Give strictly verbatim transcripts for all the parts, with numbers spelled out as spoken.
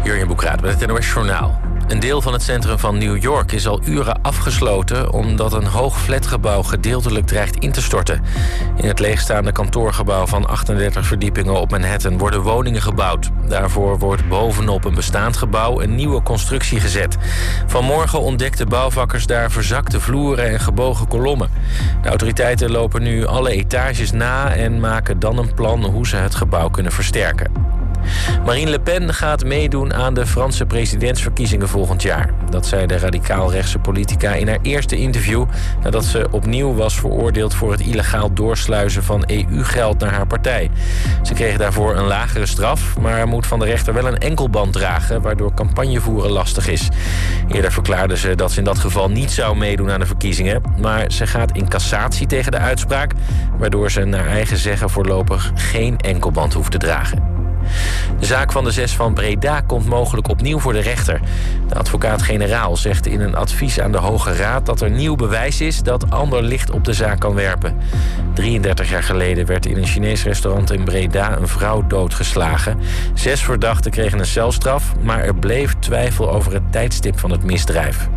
Jurjen Boekraat met het N O S Journaal. Een deel van het centrum van New York is al uren afgesloten omdat een hoog flatgebouw gedeeltelijk dreigt in te storten. In het leegstaande kantoorgebouw van achtendertig verdiepingen op Manhattan worden woningen gebouwd. Daarvoor wordt bovenop een bestaand gebouw een nieuwe constructie gezet. Vanmorgen ontdekten bouwvakkers daar verzakte vloeren en gebogen kolommen. De autoriteiten lopen nu alle etages na en maken dan een plan hoe ze het gebouw kunnen versterken. Marine Le Pen gaat meedoen aan de Franse presidentsverkiezingen volgend jaar. Dat zei de radicaal-rechtse politica in haar eerste interview nadat ze opnieuw was veroordeeld voor het illegaal doorsluizen van E U-geld naar haar partij. Ze kreeg daarvoor een lagere straf, maar moet van de rechter wel een enkelband dragen, waardoor campagnevoeren lastig is. Eerder verklaarde ze dat ze in dat geval niet zou meedoen aan de verkiezingen, maar ze gaat in cassatie tegen de uitspraak, waardoor ze naar eigen zeggen voorlopig geen enkelband hoeft te dragen. De zaak van de zes van Breda komt mogelijk opnieuw voor de rechter. De advocaat-generaal zegt in een advies aan de Hoge Raad dat er nieuw bewijs is dat ander licht op de zaak kan werpen. drieëndertig jaar geleden werd in een Chinees restaurant in Breda een vrouw doodgeslagen. Zes verdachten kregen een celstraf, maar er bleef twijfel over het tijdstip van het misdrijf.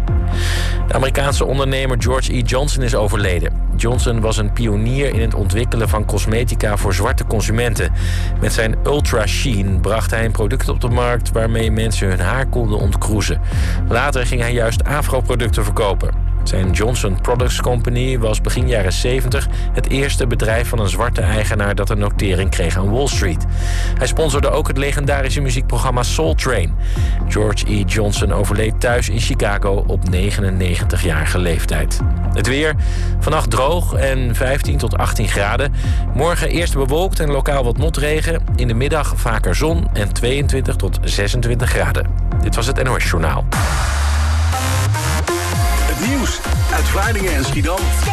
De Amerikaanse ondernemer George E. Johnson is overleden. Johnson was een pionier in het ontwikkelen van cosmetica voor zwarte consumenten. Met zijn Ultra Sheen bracht hij een product op de markt waarmee mensen hun haar konden ontkroezen. Later ging hij juist afro-producten verkopen. Zijn Johnson Products Company was begin jaren zeventig het eerste bedrijf van een zwarte eigenaar dat een notering kreeg aan Wall Street. Hij sponsorde ook het legendarische muziekprogramma Soul Train. George E. Johnson overleed thuis in Chicago op negenennegentigjarige leeftijd. Het weer, vannacht droog en vijftien tot achttien graden. Morgen eerst bewolkt en lokaal wat motregen. In de middag vaker zon en tweeëntwintig tot zesentwintig graden. Dit was het N O S Journaal. Nieuws uit Vlaardingen en Schiedam.